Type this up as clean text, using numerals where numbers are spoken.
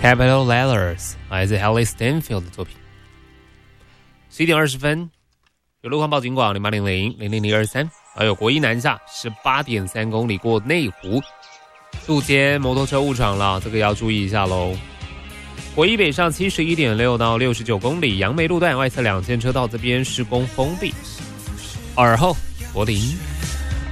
Capital Letters 来自 Haley Stanfield 的作品。11点20分，有路况报警广0800-00023，还有国一南下 18.3 公里过内湖，路肩摩托车误闯了，这个要注意一下咯。国一北上 71.6 到69公里，杨梅路段外侧2线车道这边施工封闭。2号柏林。